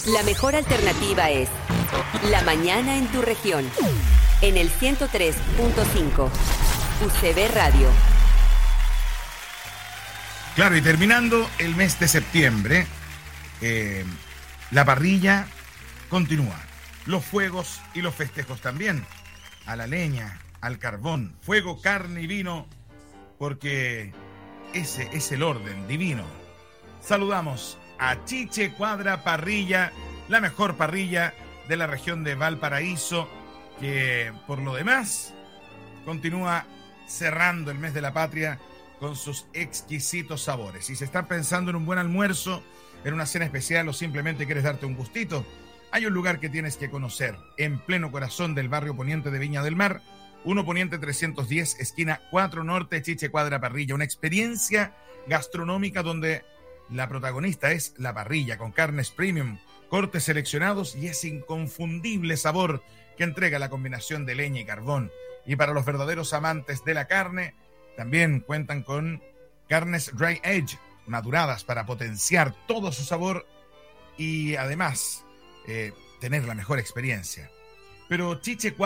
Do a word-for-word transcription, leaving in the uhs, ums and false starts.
La mejor alternativa es La Mañana en tu región, en el ciento tres punto cinco, U C B Radio. Claro, y terminando el mes de septiembre, eh, la parrilla continúa. Los fuegos y los festejos también. A la leña, al carbón, fuego, carne y vino, porque ese es el orden divino. Saludamos a Chiche Cuadra Parrilla, la mejor parrilla de la región de Valparaíso, que por lo demás continúa cerrando el mes de la patria con sus exquisitos sabores. Si se está pensando en un buen almuerzo, en una cena especial o simplemente quieres darte un gustito, hay un lugar que tienes que conocer, en pleno corazón del barrio Poniente de Viña del Mar, uno Poniente trescientos diez, esquina cuatro Norte, Chiche Cuadra Parrilla. Una experiencia gastronómica donde la protagonista es la parrilla, con carnes premium, cortes seleccionados y ese inconfundible sabor que entrega la combinación de leña y carbón. Y para los verdaderos amantes de la carne, también cuentan con carnes dry age, maduradas para potenciar todo su sabor y además eh, tener la mejor experiencia. Pero Chiche